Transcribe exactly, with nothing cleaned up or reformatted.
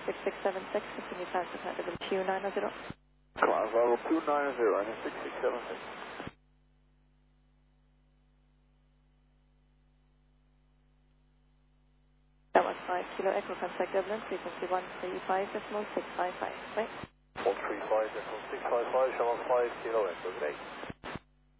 six six seven six, continue transfer time to two nine zero. Class level two nine zero and six six seven six. That was five Kilo Echo, contact Dublin, frequency one three five decimal six five five, right? one three five decimal six five five, channel five Kilo Echo, great.